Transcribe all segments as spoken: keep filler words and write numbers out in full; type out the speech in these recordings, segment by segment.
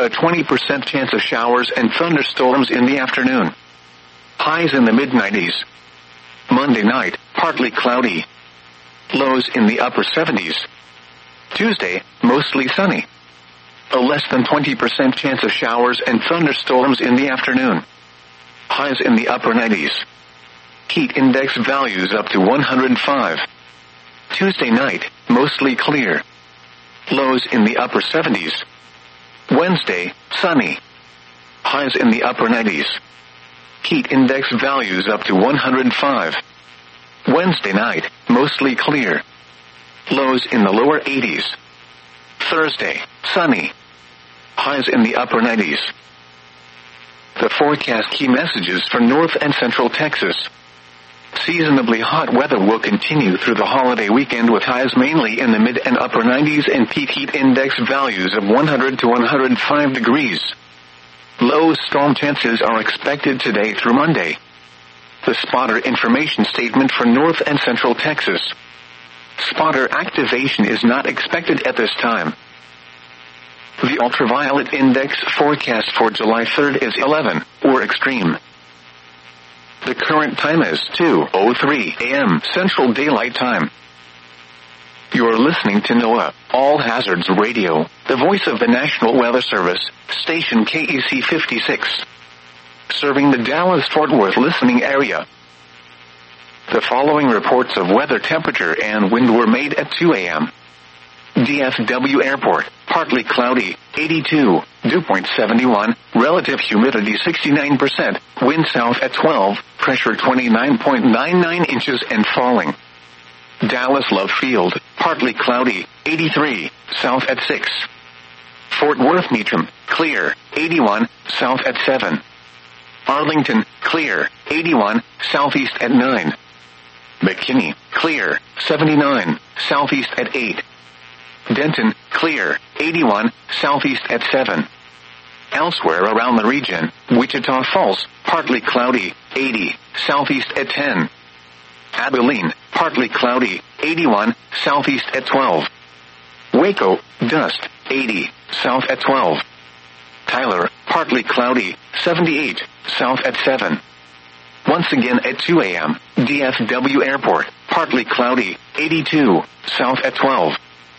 A twenty percent chance of showers and thunderstorms in the afternoon. Highs in the mid nineties. Monday night, partly cloudy. Lows in the upper seventies. Tuesday, mostly sunny. A less than twenty percent chance of showers and thunderstorms in the afternoon. Highs in the upper nineties. Heat index values up to one hundred five. Tuesday night, mostly clear. Lows in the upper seventies. Wednesday, sunny. Highs in the upper nineties. Heat index values up to one hundred five. Wednesday night, mostly clear. Lows in the lower eighties. Thursday, sunny. Highs in the upper nineties. The forecast key messages for North and Central Texas. Seasonably hot weather will continue through the holiday weekend with highs mainly in the mid and upper nineties and peak heat index values of one hundred to one hundred five degrees. Low storm chances are expected today through Monday. The spotter information statement for North and Central Texas. Spotter activation is not expected at this time. The ultraviolet index forecast for July third is eleven, or extreme. The current time is two oh three a.m. Central Daylight Time. You're listening to NOAA, All Hazards Radio, the voice of the National Weather Service, station K E C fifty-six. Serving the Dallas-Fort Worth listening area. The following reports of weather temperature and wind were made at two a.m. D F W Airport, partly cloudy, eighty-two, dew point seventy-one, relative humidity sixty-nine percent, wind south at twelve, pressure twenty-nine point nine nine inches and falling. Dallas Love Field, partly cloudy, eighty-three, south at six. Fort Worth Meacham, clear, eighty-one, south at seven. Arlington, clear, eighty-one, southeast at nine. McKinney, clear, seventy-nine, southeast at eight. Denton, clear, eighty-one, southeast at seven. Elsewhere around the region, Wichita Falls, partly cloudy, eighty, southeast at ten. Abilene, partly cloudy, eighty-one, southeast at twelve. Waco, dust, eighty, south at twelve. Tyler, partly cloudy, seventy-eight, south at seven. Once again at two a.m., D F W Airport, partly cloudy, eighty-two, south at twelve.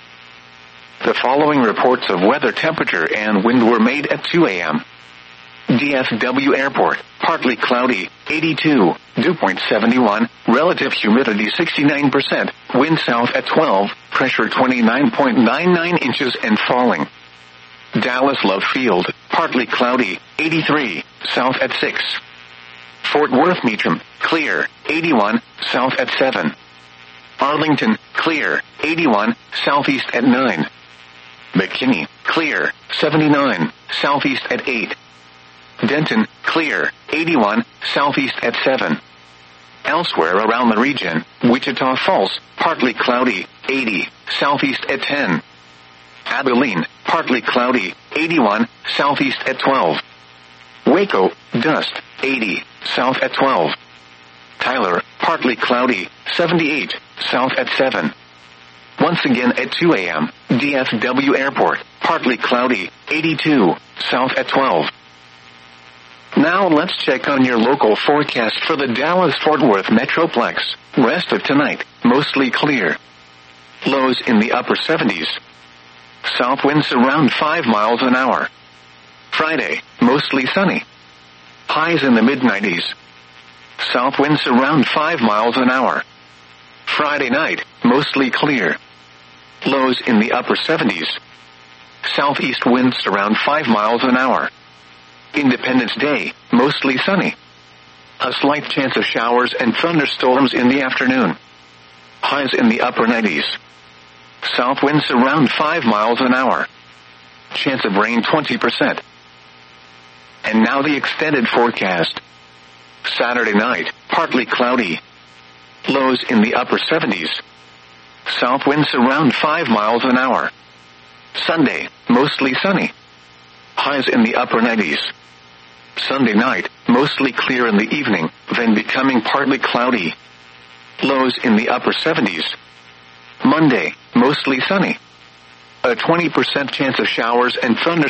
The following reports of weather temperature and wind were made at two a.m. D F W Airport, partly cloudy, eighty-two, dew point seventy-one, relative humidity sixty-nine percent, wind south at twelve, pressure twenty-nine point nine nine inches and falling. Dallas Love Field, partly cloudy, eighty-three, south at six. Fort Worth Meacham, clear, eighty-one, south at seven. Arlington, clear, eighty-one, southeast at nine. McKinney, clear, seventy-nine, southeast at eight. Denton, clear, eighty-one, southeast at seven. Elsewhere around the region, Wichita Falls, partly cloudy, eighty, southeast at ten. Abilene, partly cloudy, eighty-one, southeast at twelve. Waco, dust, eighty, south at twelve. Tyler, partly cloudy, seventy-eight, south at seven. Once again at two a.m., D F W Airport, partly cloudy, eighty-two, south at twelve. Now let's check on your local forecast for the Dallas-Fort Worth Metroplex. Rest of tonight, mostly clear. Lows in the upper seventies. South winds around five miles an hour. Friday, mostly sunny. Highs in the mid nineties. South winds around five miles an hour. Friday night, mostly clear. Lows in the upper seventies. Southeast winds around five miles an hour. Independence Day, mostly sunny. A slight chance of showers and thunderstorms in the afternoon. Highs in the upper nineties. South winds around five miles an hour. Chance of rain twenty percent. And now the extended forecast. Saturday night, partly cloudy. Lows in the upper seventies. South winds around five miles an hour. Sunday, mostly sunny. Highs in the upper nineties. Sunday night, mostly clear in the evening, then becoming partly cloudy. Lows in the upper seventies. Monday, mostly sunny. A twenty percent chance of showers and thunderstorms